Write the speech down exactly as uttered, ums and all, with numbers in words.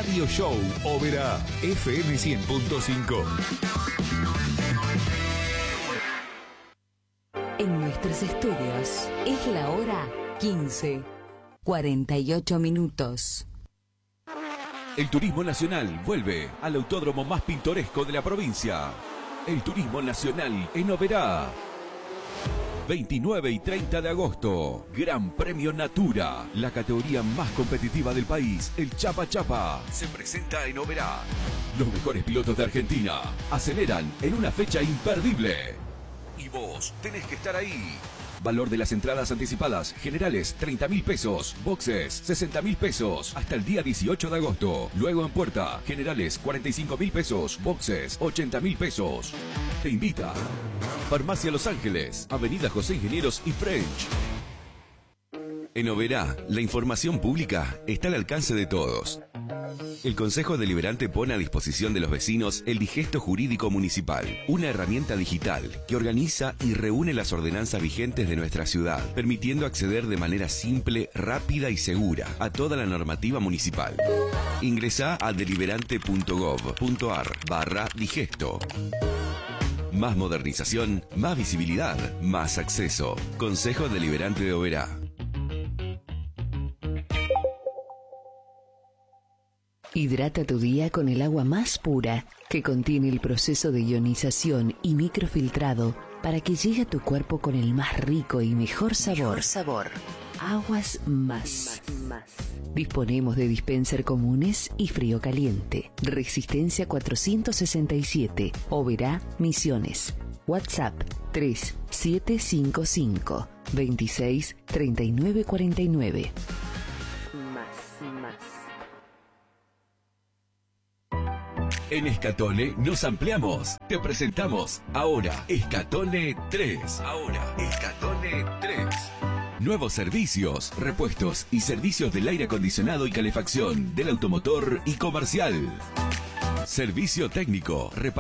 Radio Show Oberá, F M cien punto cinco. En nuestros estudios es la hora quince, cuarenta y ocho minutos. El turismo nacional vuelve al autódromo más pintoresco de la provincia. El turismo nacional en Oberá. veintinueve y treinta de agosto. Gran Premio Natura. La categoría más competitiva del país, el Chapa Chapa, se presenta en Oberá. Los mejores pilotos de Argentina aceleran en una fecha imperdible. Y vos tenés que estar ahí. Valor de las entradas anticipadas generales treinta mil pesos, boxes sesenta mil pesos hasta el día dieciocho de agosto. Luego en puerta, generales cuarenta y cinco mil pesos, boxes ochenta mil pesos. Te invita Farmacia Los Ángeles, Avenida José Ingenieros y French. En Oberá, la información pública está al alcance de todos. El Consejo Deliberante pone a disposición de los vecinos el Digesto Jurídico Municipal, una herramienta digital que organiza y reúne las ordenanzas vigentes de nuestra ciudad, permitiendo acceder de manera simple, rápida y segura a toda la normativa municipal. Ingresá a deliberante.gov.ar barra digesto. Más modernización, más visibilidad, más acceso. Consejo Deliberante de Oberá. Hidrata tu día con el agua más pura, que contiene el proceso de ionización y microfiltrado para que llegue a tu cuerpo con el más rico y mejor sabor. Mejor sabor. Aguas Más. Más, más. Disponemos de dispenser comunes y frío caliente. Resistencia cuatrocientos sesenta y siete, Oberá, Misiones. WhatsApp tres siete cinco cinco, veintiséis, treinta y nueve cuarenta y nueve. Más, más. En Escatone nos ampliamos. Te presentamos ahora Escatone tres. Ahora Escatone tres. Nuevos servicios, repuestos y servicios del aire acondicionado y calefacción, del automotor y comercial. Servicio técnico, reparación.